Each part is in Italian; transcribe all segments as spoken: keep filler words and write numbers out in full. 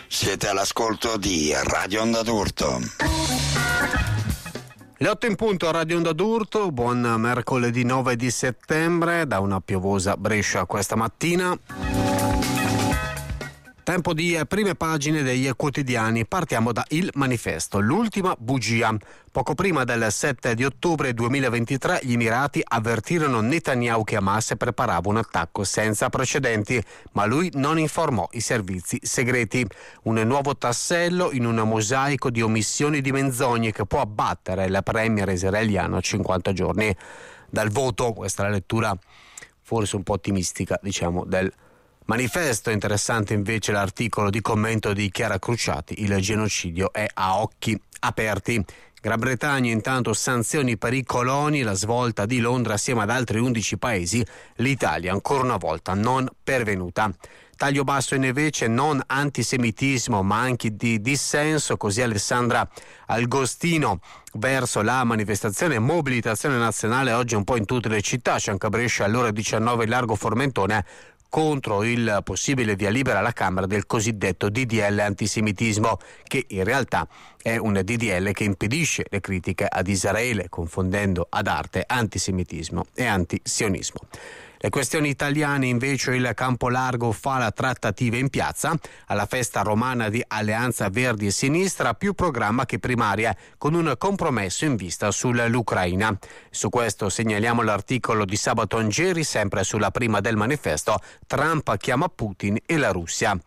Siete all'ascolto di Radio Onda d'Urto. Le otto in punto a Radio Onda d'Urto, buon mercoledì nove di settembre, da una piovosa Brescia questa mattina. Tempo di prime pagine dei quotidiani. Partiamo da Il Manifesto, l'ultima bugia. Poco prima del sette di ottobre duemilaventitré gli Emirati avvertirono Netanyahu che Hamas preparava un attacco senza precedenti, ma lui non informò i servizi segreti. Un nuovo tassello in un mosaico di omissioni e di menzogne che può abbattere il premier israeliano a cinquanta giorni dal voto. Questa è la lettura forse un po' ottimistica, diciamo, del Manifesto. Interessante invece l'articolo di commento di Chiara Cruciati: il genocidio è a occhi aperti. Gran Bretagna intanto sanzioni per i coloni, la svolta di Londra assieme ad altri undici paesi, l'Italia ancora una volta non pervenuta. Taglio basso invece non antisemitismo ma anche di dissenso, così Alessandra Agostino verso la manifestazione e mobilitazione nazionale oggi un po' in tutte le città. C'è anche a Brescia alle ore diciannove largo Formentone contro il possibile via libera alla Camera del cosiddetto D D L antisemitismo, che in realtà è un D D L che impedisce le critiche ad Israele, confondendo ad arte antisemitismo e antisionismo. Le questioni italiane invece, il Campo Largo fa la trattativa in piazza alla festa romana di Alleanza Verdi e Sinistra, più programma che primaria, con un compromesso in vista sull'Ucraina. Su questo segnaliamo l'articolo di Sabato Angeri, sempre sulla prima del Manifesto. Trump chiama Putin e la Russia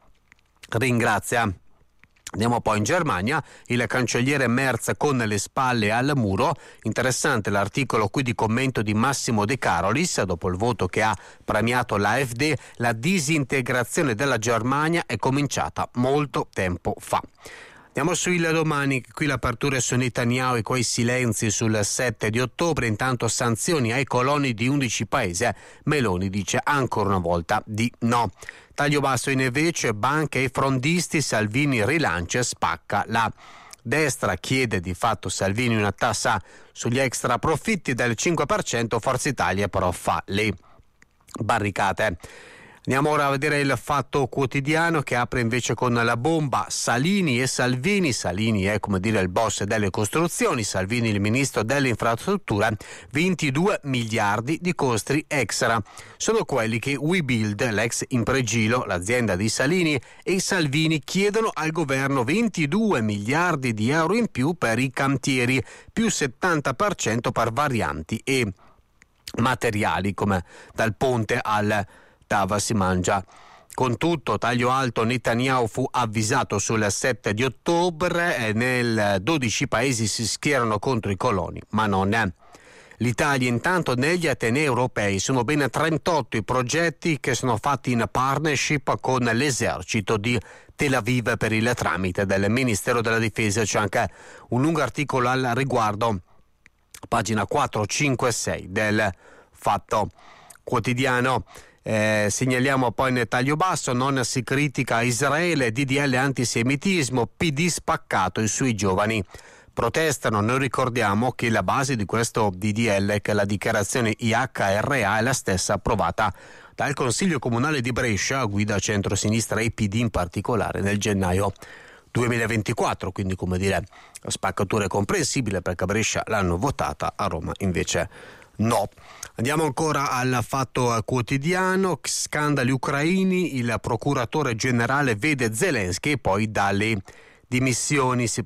ringrazia. Andiamo poi in Germania, il cancelliere Merz con le spalle al muro. Interessante l'articolo qui di commento di Massimo De Carolis, dopo il voto che ha premiato l'AfD, la disintegrazione della Germania è cominciata molto tempo fa. Andiamo su Il Domani, qui l'apertura è su Netanyahu e quei silenzi sul sette di ottobre, intanto sanzioni ai coloni di undici paesi, Meloni dice ancora una volta di no. Taglio basso invece, banche e frondisti, Salvini rilancia e spacca la destra, chiede di fatto Salvini una tassa sugli extra profitti del cinque per cento, Forza Italia però fa le barricate. Andiamo ora a vedere il Fatto Quotidiano, che apre invece con la bomba Salini e Salvini. Salini è, come dire, il boss delle costruzioni, Salvini il ministro delle infrastrutture. ventidue miliardi di costi extra. Sono quelli che WeBuild, l'ex Impregilo, l'azienda di Salini e Salvini, chiedono al governo: ventidue miliardi di euro in più per i cantieri, più settanta per cento per varianti e materiali, come dal ponte al Tava si mangia. Con tutto, taglio alto, Netanyahu fu avvisato sul sette di ottobre e nel dodici paesi si schierano contro i coloni, ma non è. L'Italia intanto negli atenei europei sono ben trentotto i progetti che sono fatti in partnership con l'esercito di Tel Aviv per il tramite del Ministero della Difesa. C'è anche un lungo articolo al riguardo, pagina quattro, cinque e sei del Fatto Quotidiano. Eh, segnaliamo poi nel taglio basso: non si critica Israele, D D L antisemitismo, P D spaccato i suoi giovani protestano. Noi ricordiamo che la base di questo D D L, che è la dichiarazione I H R A, è la stessa approvata dal Consiglio Comunale di Brescia, guida centro-sinistra e P D in particolare, nel gennaio duemilaventiquattro, quindi, come dire, la spaccatura è comprensibile perché a Brescia l'hanno votata, a Roma invece no. Andiamo ancora al Fatto Quotidiano, scandali ucraini, il procuratore generale vede Zelensky e poi dalle dimissioni. Si